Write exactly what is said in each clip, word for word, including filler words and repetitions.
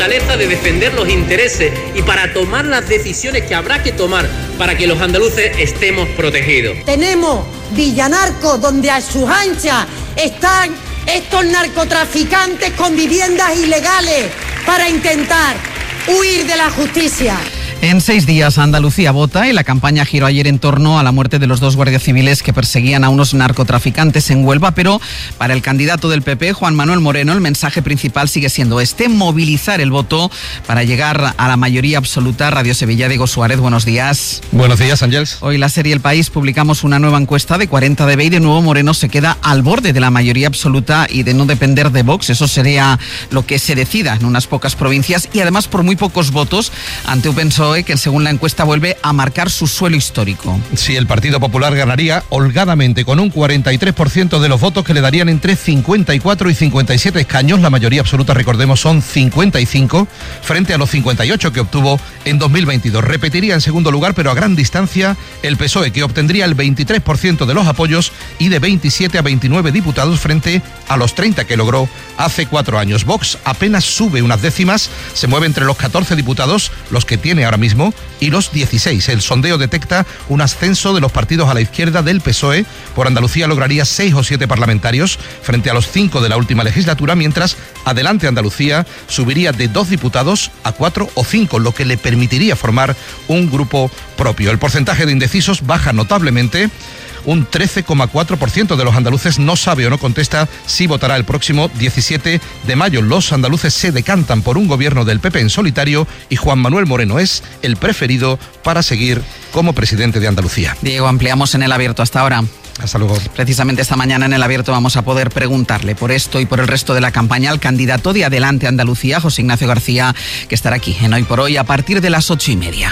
fortaleza de defender los intereses y para tomar las decisiones que habrá que tomar para que los andaluces estemos protegidos. Tenemos Villanarco, donde a sus anchas están estos narcotraficantes con viviendas ilegales para intentar huir de la justicia. En seis días Andalucía vota y la campaña giró ayer en torno a la muerte de los dos guardias civiles que perseguían a unos narcotraficantes en Huelva, pero para el candidato del P P, Juan Manuel Moreno, el mensaje principal sigue siendo este: movilizar el voto para llegar a la mayoría absoluta. Radio Sevilla, Diego Suárez, buenos días. Buenos días, Ángels. Hoy la serie El País publicamos una nueva encuesta de cuarenta de B y de nuevo Moreno se queda al borde de la mayoría absoluta y de no depender de Vox. Eso sería lo que se decida en unas pocas provincias y además por muy pocos votos ante un P S O E que según la encuesta vuelve a marcar su suelo histórico. Sí, el Partido Popular ganaría holgadamente con un cuarenta y tres por ciento de los votos que le darían entre cincuenta y cuatro y cincuenta y siete escaños. La mayoría absoluta, recordemos, son cincuenta y cinco frente a los cincuenta y ocho que obtuvo en dos mil veintidós. Repetiría en segundo lugar, pero a gran distancia, el P S O E, que obtendría el veintitrés por ciento de los apoyos y de veintisiete a veintinueve diputados frente a los treinta que logró hace cuatro años. Vox apenas sube unas décimas, se mueve entre los catorce diputados, los que tiene ahora mismo, y los dieciséis. El sondeo detecta un ascenso de los partidos a la izquierda del P S O E. Por Andalucía lograría seis o siete parlamentarios frente a los cinco de la última legislatura, mientras Adelante Andalucía subiría de dos diputados a cuatro o cinco, lo que le permitiría formar un grupo propio. El porcentaje de indecisos baja notablemente. Un trece coma cuatro por ciento de los andaluces no sabe o no contesta si votará el próximo diecisiete de mayo. Los andaluces se decantan por un gobierno del P P en solitario y Juan Manuel Moreno es el preferido para seguir como presidente de Andalucía. Diego, ampliamos en El Abierto. Hasta ahora. Hasta luego. Precisamente esta mañana en El Abierto vamos a poder preguntarle por esto y por el resto de la campaña al candidato de Adelante Andalucía, José Ignacio García, que estará aquí en Hoy por Hoy a partir de las ocho y media.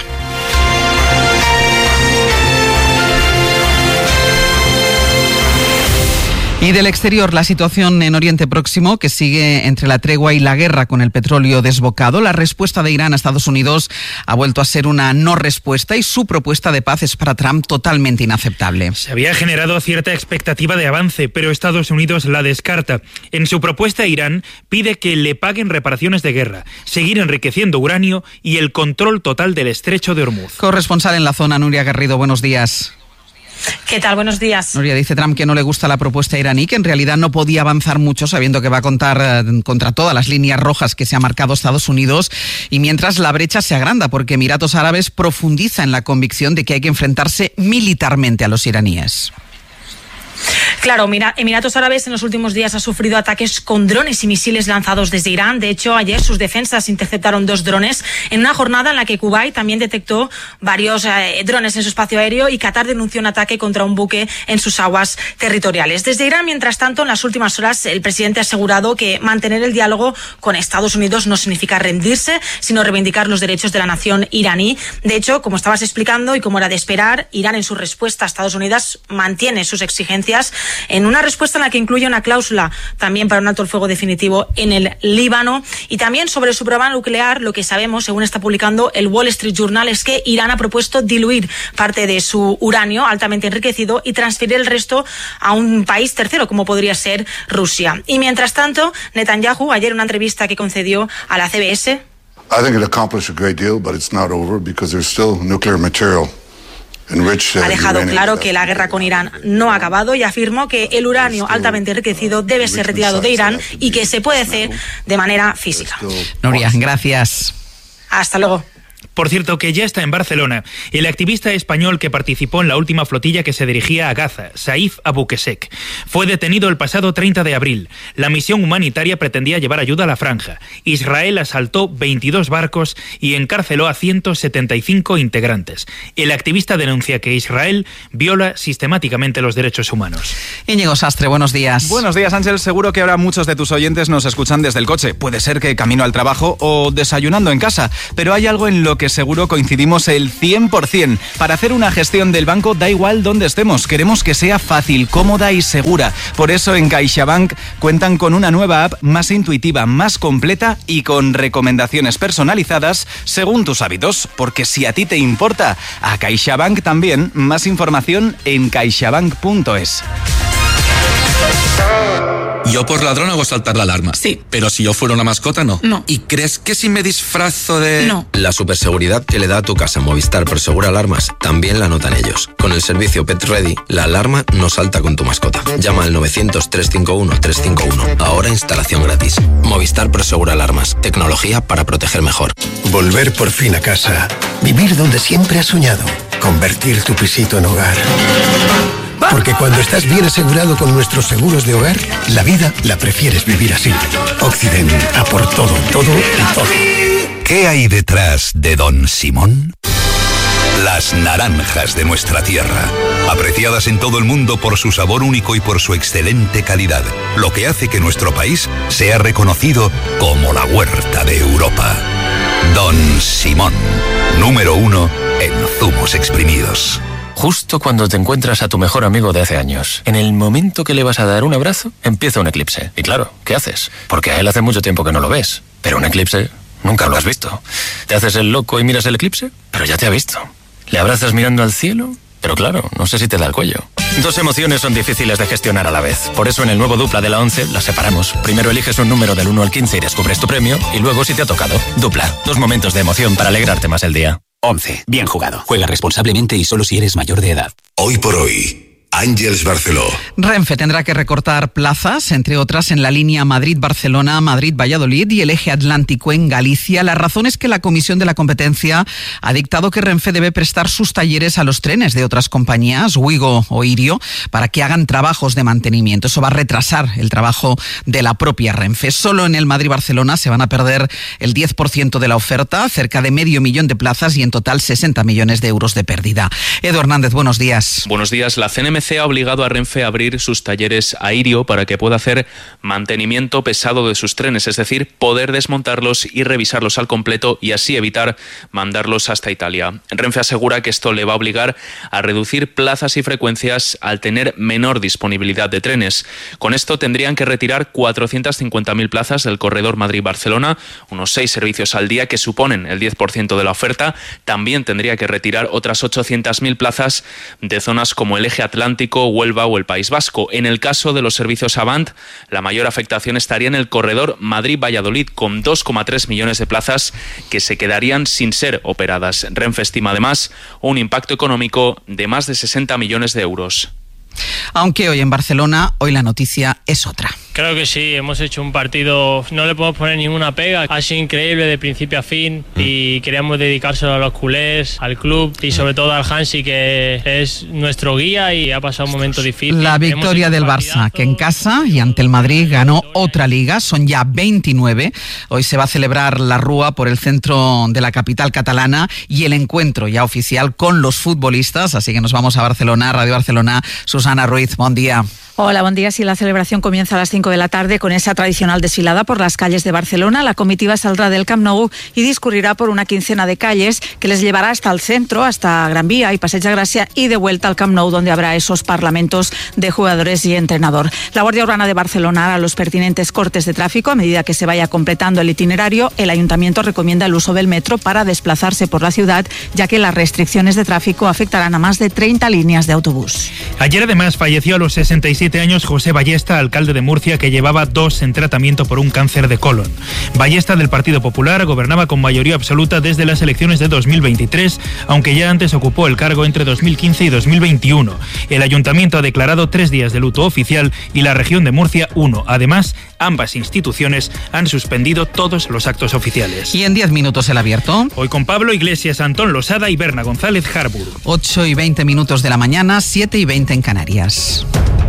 Y del exterior, la situación en Oriente Próximo, que sigue entre la tregua y la guerra con el petróleo desbocado. La respuesta de Irán a Estados Unidos ha vuelto a ser una no respuesta y su propuesta de paz es para Trump totalmente inaceptable. Se había generado cierta expectativa de avance, pero Estados Unidos la descarta. En su propuesta, Irán pide que le paguen reparaciones de guerra, seguir enriqueciendo uranio y el control total del estrecho de Hormuz. Corresponsal en la zona, Nuria Garrido, buenos días. ¿Qué tal? Buenos días. Nuria, dice Trump que no le gusta la propuesta iraní, que en realidad no podía avanzar mucho sabiendo que va a contar eh, contra todas las líneas rojas que se ha marcado Estados Unidos, y mientras la brecha se agranda porque Emiratos Árabes profundiza en la convicción de que hay que enfrentarse militarmente a los iraníes. Claro, mira, Emiratos Árabes en los últimos días ha sufrido ataques con drones y misiles lanzados desde Irán. De hecho, ayer sus defensas interceptaron dos drones en una jornada en la que Kuwait también detectó varios eh, drones en su espacio aéreo y Qatar denunció un ataque contra un buque en sus aguas territoriales. Desde Irán, mientras tanto, en las últimas horas el presidente ha asegurado que mantener el diálogo con Estados Unidos no significa rendirse, sino reivindicar los derechos de la nación iraní. De hecho, como estabas explicando y como era de esperar, Irán en su respuesta a Estados Unidos mantiene sus exigencias en una respuesta en la que incluye una cláusula también para un alto el fuego definitivo en el Líbano. Y también sobre su programa nuclear, lo que sabemos, según está publicando el Wall Street Journal, es que Irán ha propuesto diluir parte de su uranio altamente enriquecido y transferir el resto a un país tercero, como podría ser Rusia. Y mientras tanto, Netanyahu, ayer en una entrevista que concedió a la C B S, I think it accomplished a great deal, but it's not over because there's still nuclear material. Ha dejado claro que la guerra con Irán no ha acabado y afirmó que el uranio altamente enriquecido debe ser retirado de Irán y que se puede hacer de manera física. Nuria, gracias. Hasta luego. Por cierto, que ya está en Barcelona el activista español que participó en la última flotilla que se dirigía a Gaza, Saif Abouquesek. Fue detenido el pasado treinta de abril. La misión humanitaria pretendía llevar ayuda a la franja. Israel asaltó veintidós barcos y encarceló a ciento setenta y cinco integrantes. El activista denuncia que Israel viola sistemáticamente los derechos humanos. Íñigo Sastre, buenos días. Buenos días, Ángel. Seguro que ahora muchos de tus oyentes nos escuchan desde el coche. Puede ser que camino al trabajo o desayunando en casa, pero hay algo en lo que seguro coincidimos el cien por ciento. Para hacer una gestión del banco da igual dónde estemos, queremos que sea fácil, cómoda y segura. Por eso en CaixaBank cuentan con una nueva app más intuitiva, más completa y con recomendaciones personalizadas según tus hábitos. Porque si a ti te importa, a CaixaBank también. Más información en caixabank punto es. Yo por ladrón hago saltar la alarma. Sí. Pero si yo fuera una mascota, no. No. ¿Y crees que si me disfrazo de...? No. La superseguridad que le da a tu casa Movistar Prosegura Alarmas también la notan ellos. Con el servicio Pet Ready, la alarma no salta con tu mascota. Llama al novecientos, trescientos cincuenta y uno, trescientos cincuenta y uno. Ahora instalación gratis. Movistar Prosegura Alarmas. Tecnología para proteger mejor. Volver por fin a casa. Vivir donde siempre has soñado. Convertir tu pisito en hogar. Porque cuando estás bien asegurado con nuestros seguros de hogar, la vida la prefieres vivir así. Occident, a por todo, todo y todo. ¿Qué hay detrás de Don Simón? Las naranjas de nuestra tierra, apreciadas en todo el mundo por su sabor único y por su excelente calidad, lo que hace que nuestro país sea reconocido como la huerta de Europa. Don Simón, número uno en zumos exprimidos. Justo cuando te encuentras a tu mejor amigo de hace años, en el momento que le vas a dar un abrazo, empieza un eclipse. Y claro, ¿qué haces? Porque a él hace mucho tiempo que no lo ves. Pero un eclipse nunca lo has visto. ¿Te haces el loco y miras el eclipse? Pero ya te ha visto. ¿Le abrazas mirando al cielo? Pero claro, no sé si te da el cuello. Dos emociones son difíciles de gestionar a la vez. Por eso en el nuevo Dupla de la once las separamos. Primero eliges un número del uno al quince y descubres tu premio. Y luego si te ha tocado. Dupla. Dos momentos de emoción para alegrarte más el día. once. Bien jugado. Juega responsablemente y solo si eres mayor de edad. Hoy por hoy, Àngels Barceló. Renfe tendrá que recortar plazas, entre otras en la línea Madrid-Barcelona, Madrid-Valladolid y el eje atlántico en Galicia. La razón es que la Comisión de la Competencia ha dictado que Renfe debe prestar sus talleres a los trenes de otras compañías, Wigo o Irio, para que hagan trabajos de mantenimiento. Eso va a retrasar el trabajo de la propia Renfe. Solo en el Madrid-Barcelona se van a perder el diez por ciento de la oferta, cerca de medio millón de plazas y en total sesenta millones de euros de pérdida. Edu Hernández, buenos días. Buenos días. La C N M C ha obligado a Renfe a abrir sus talleres a Irio para que pueda hacer mantenimiento pesado de sus trenes, es decir, poder desmontarlos y revisarlos al completo y así evitar mandarlos hasta Italia. Renfe asegura que esto le va a obligar a reducir plazas y frecuencias al tener menor disponibilidad de trenes. Con esto tendrían que retirar cuatrocientas cincuenta mil plazas del corredor Madrid-Barcelona, unos seis servicios al día que suponen el diez por ciento de la oferta. También tendría que retirar otras ochocientas mil plazas de zonas como el eje atlántico, Huelva o el País Vasco. En el caso de los servicios Avant, la mayor afectación estaría en el corredor Madrid-Valladolid, con dos coma tres millones de plazas que se quedarían sin ser operadas. Renfe estima además un impacto económico de más de sesenta millones de euros. Aunque hoy en Barcelona, hoy la noticia es otra. Creo que sí, hemos hecho un partido, no le podemos poner ninguna pega, ha sido increíble de principio a fin mm. y queríamos dedicárselo a los culés, al club y sobre todo al Hansi, que es nuestro guía y ha pasado un momento difícil. La victoria del Barça, que en casa y ante el Madrid ganó otra liga, son ya veintinueve. Hoy se va a celebrar la Rúa por el centro de la capital catalana y el encuentro ya oficial con los futbolistas, así que nos vamos a Barcelona, Radio Barcelona. Susana Ruiz, buen día. Hola, buen día. Sí, la celebración comienza a las cinco de la tarde con esa tradicional desfilada por las calles de Barcelona. La comitiva saldrá del Camp Nou y discurrirá por una quincena de calles que les llevará hasta el centro, hasta Gran Vía y Passeig de Gràcia y de vuelta al Camp Nou, donde habrá esos parlamentos de jugadores y entrenador. La Guardia Urbana de Barcelona hará los pertinentes cortes de tráfico a medida que se vaya completando el itinerario. El Ayuntamiento recomienda el uso del metro para desplazarse por la ciudad, ya que las restricciones de tráfico afectarán a más de treinta líneas de autobús. Ayer además falleció a los sesenta y siete años José Ballesta, alcalde de Murcia, que llevaba dos en tratamiento por un cáncer de colon. Ballesta, del Partido Popular, gobernaba con mayoría absoluta desde las elecciones de dos mil veintitrés, aunque ya antes ocupó el cargo entre dos mil quince y dos mil veintiuno. El Ayuntamiento ha declarado tres días de luto oficial y la región de Murcia uno. Además, ambas instituciones han suspendido todos los actos oficiales. Y en diez minutos el abierto. Hoy con Pablo Iglesias, Antón Losada y Berna González Harburg. ocho y veinte minutos de la mañana, siete y veinte en Canarias.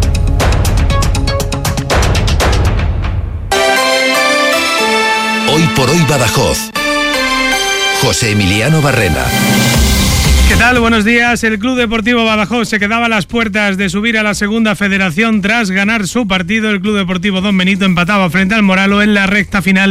Hoy por hoy Badajoz. José Emiliano Barrena. ¿Qué tal? Buenos días. El Club Deportivo Badajoz se quedaba a las puertas de subir a la segunda federación tras ganar su partido. El Club Deportivo Don Benito empataba frente al Moralo en la recta final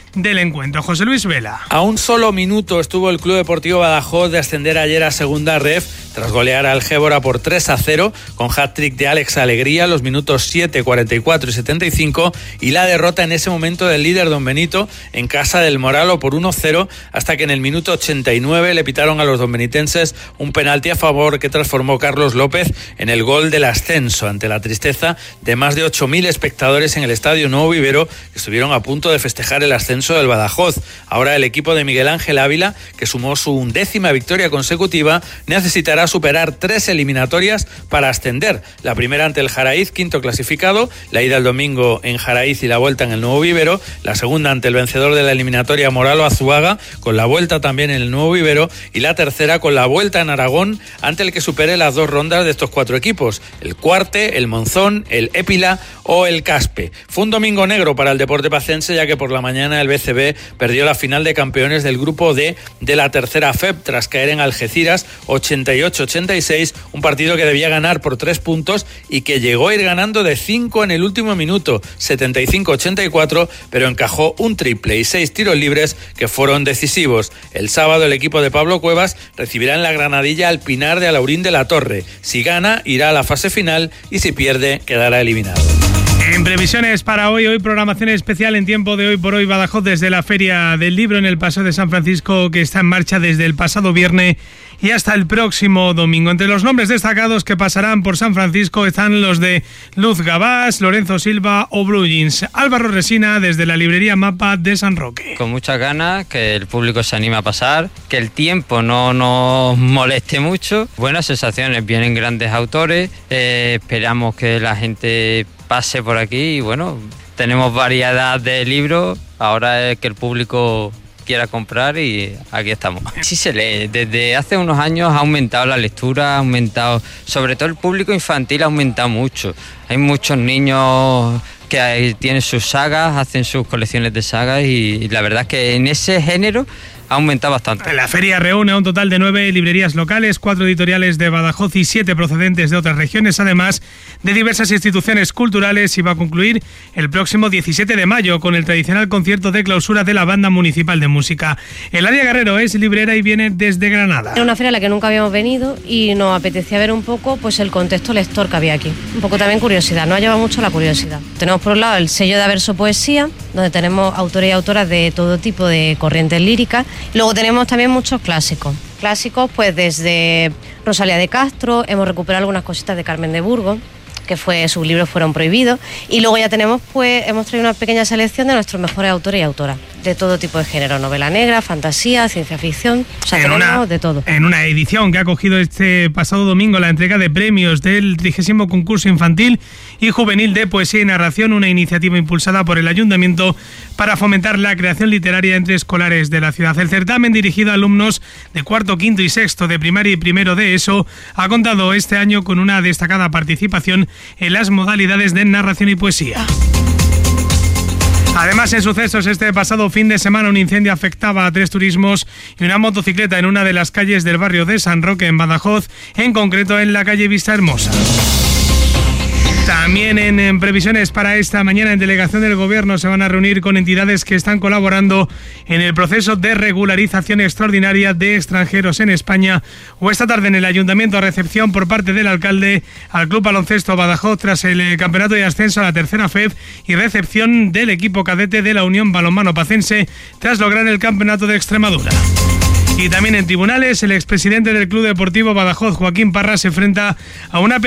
del encuentro. José Luis Vela. A un solo minuto estuvo el Club Deportivo Badajoz de ascender ayer a Segunda Ref tras golear al Gébora por tres a cero con hat-trick de Alex Alegría los minutos siete, cuarenta y cuatro y setenta y cinco y la derrota en ese momento del líder Don Benito en casa del Moralo por uno cero hasta que en el minuto ochenta y nueve le pitaron a los donbenitenses un penalti a favor que transformó Carlos López en el gol del ascenso ante la tristeza de más de ocho mil espectadores en el Estadio Nuevo Vivero que estuvieron a punto de festejar el ascenso del Badajoz. Ahora el equipo de Miguel Ángel Ávila, que sumó su undécima victoria consecutiva, necesitará superar tres eliminatorias para ascender. La primera ante el Jaraíz, quinto clasificado, la ida el domingo en Jaraíz y la vuelta en el Nuevo Vivero, la segunda ante el vencedor de la eliminatoria Moralo Azuaga, con la vuelta también en el Nuevo Vivero, y la tercera con la vuelta en Aragón ante el que supere las dos rondas de estos cuatro equipos, el Cuarte, el Monzón, el Épila o el Caspe. Fue un domingo negro para el deporte pacense, ya que por la mañana el B C B perdió la final de campeones del grupo D de la tercera F E P tras caer en Algeciras ochenta y ocho a ochenta y seis, un partido que debía ganar por tres puntos y que llegó a ir ganando de cinco en el último minuto, setenta y cinco a ochenta y cuatro, pero encajó un triple y seis tiros libres que fueron decisivos. El sábado el equipo de Pablo Cuevas recibirá en la Granadilla al Pinar de Alaurín de la Torre. Si gana, irá a la fase final y si pierde, quedará eliminado. En previsiones para hoy, hoy programación especial en Tiempo de Hoy por Hoy Badajoz desde la Feria del Libro en el Paseo de San Francisco, que está en marcha desde el pasado viernes y hasta el próximo domingo. Entre los nombres destacados que pasarán por San Francisco están los de Luz Gabás, Lorenzo Silva o Blue Jeans. Álvaro Resina desde la librería Mapa de San Roque. Con muchas ganas, que el público se anime a pasar, que el tiempo no nos moleste mucho. Buenas sensaciones, vienen grandes autores, eh, esperamos que la gente pase por aquí y bueno, tenemos variedad de libros, ahora es que el público quiera comprar y aquí estamos. Sí se lee, desde hace unos años ha aumentado la lectura, ha aumentado, sobre todo el público infantil ha aumentado mucho. Hay muchos niños que tienen sus sagas, hacen sus colecciones de sagas y la verdad es que en ese género ha aumentado bastante. La feria reúne a un total de nueve librerías locales, cuatro editoriales de Badajoz y siete procedentes de otras regiones, además de diversas instituciones culturales, y va a concluir el próximo diecisiete de mayo con el tradicional concierto de clausura de la Banda Municipal de Música. Eladia Guerrero es librera y viene desde Granada. Era una feria a la que nunca habíamos venido y nos apetecía ver un poco pues el contexto lector que había aquí. Un poco también curiosidad, nos ha llevado mucho la curiosidad. Tenemos por un lado el sello de Averso Poesía, donde tenemos autores y autoras de todo tipo de corrientes líricas. Luego tenemos también muchos clásicos. Clásicos pues desde Rosalía de Castro, hemos recuperado algunas cositas de Carmen de Burgos, que fue, sus libros fueron prohibidos, y luego ya tenemos pues hemos traído una pequeña selección de nuestros mejores autores y autoras de todo tipo de género, novela negra, fantasía, ciencia ficción, o sea, tenemos una, de todo. En una edición que ha acogido este pasado domingo la entrega de premios del trigésimo concurso infantil y juvenil de poesía y narración, una iniciativa impulsada por el Ayuntamiento para fomentar la creación literaria entre escolares de la ciudad. El certamen, dirigido a alumnos de cuarto, quinto y sexto de primaria y primero de ESO, ha contado este año con una destacada participación en las modalidades de narración y poesía. Además, en sucesos, este pasado fin de semana un incendio afectaba a tres turismos y una motocicleta en una de las calles del barrio de San Roque, en Badajoz, en concreto en la calle Vista Hermosa. También en, en previsiones para esta mañana, en delegación del Gobierno se van a reunir con entidades que están colaborando en el proceso de regularización extraordinaria de extranjeros en España, o esta tarde en el Ayuntamiento a recepción por parte del alcalde al Club Baloncesto Badajoz tras el campeonato de ascenso a la tercera F E P y recepción del equipo cadete de la Unión Balonmano Pacense tras lograr el campeonato de Extremadura. Y también en tribunales, el expresidente del Club Deportivo Badajoz, Joaquín Parra, se enfrenta a una